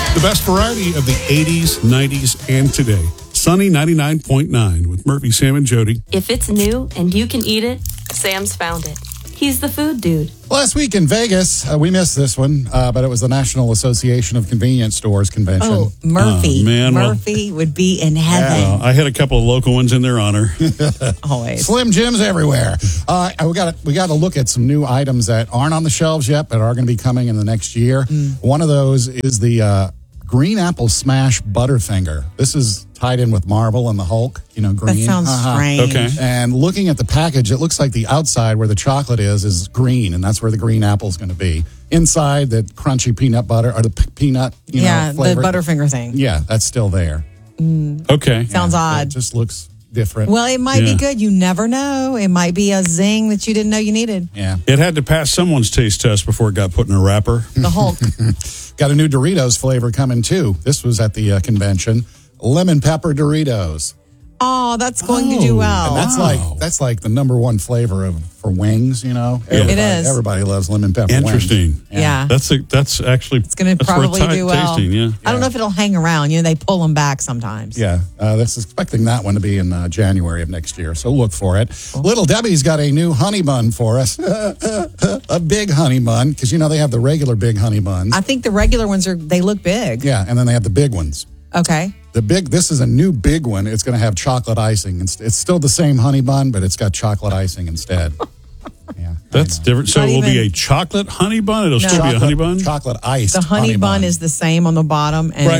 The best variety of the 80s, 90s, and today. Sunny 99.9 with Murphy, Sam, and Jody. If it's new and you can eat it, Sam's found it. He's the food dude. Last week in Vegas, we missed this one, but it was the National Association of Convenience Stores convention. Oh, Murphy. Oh, man, Murphy would be in heaven. I had a couple of local ones in their honor. Always. Slim Jims everywhere. We got to look at some new items that aren't on the shelves yet, but are going to be coming in the next year. One of those is the Green Apple Smash Butterfinger. This is tied in with Marvel and the Hulk. You know, green. That sounds strange. Okay. And looking at the package, it looks like the outside where the chocolate is green, and that's where the green apple is going to be. Inside, the crunchy peanut butter, or the peanut, flavor. The Butterfinger thing. Yeah, that's still there. Okay. Sounds odd. It just looks different. Well, it might be good. You never know. It might be a zing that you didn't know you needed. Yeah. It had to pass someone's taste test before it got put in a wrapper. The Hulk. Got a new Doritos flavor coming, too. This was at the convention. Lemon pepper Doritos. Oh, that's going to do well. And that's like the number one flavor for wings, you know? It is. Everybody loves lemon pepper Interesting. wings. Yeah. That's actually It's going to probably do well. Tasting, yeah. I don't know if it'll hang around. You know, they pull them back sometimes. Yeah, that's expecting that one to be in January of next year, so look for it. Little Debbie's got a new honey bun for us. A big honey bun, because, you know, they have the regular big honey buns. I think the regular ones they look big. Yeah, and then they have the big ones. Okay. This is a new big one. It's going to have chocolate icing. It's still the same honey bun, but it's got chocolate icing instead. Yeah, That's different. So it will be a chocolate honey bun? It'll still be a honey bun? Chocolate iced The honey bun is the same on the bottom. And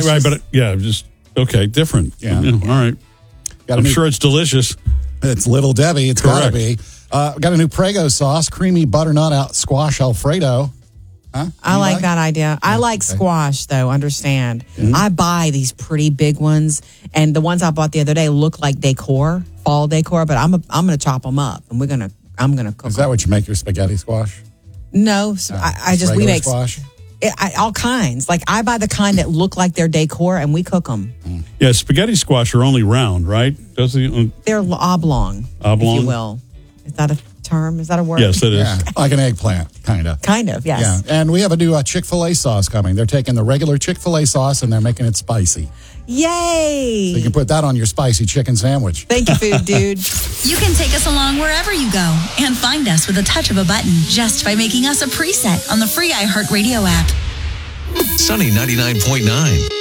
right. Different. Yeah. All right. I'm sure it's delicious. It's Little Debbie. It's got to Correct. be. Got a new Prego sauce, creamy butternut squash Alfredo. Huh? I like that idea. I like squash, though. Understand? I buy these pretty big ones, and the ones I bought the other day look like fall decor. But I'm going to chop them up, and I'm gonna cook. Is that what you make your spaghetti squash? No, we make squash. All kinds. Like I buy the kind that look like they're decor, and we cook them. Yeah, spaghetti squash are only round, right? They're oblong, if you will. Is that a term? Is that a word? Yes, it is. Yeah, like an eggplant, kind of. Kind of, yes. Yeah, and we have a new Chick-fil-A sauce coming. They're taking the regular Chick-fil-A sauce and they're making it spicy. Yay! So you can put that on your spicy chicken sandwich. Thank you, food dude. You can take us along wherever you go and find us with a touch of a button just by making us a preset on the free iHeartRadio app. Sunny 99.9.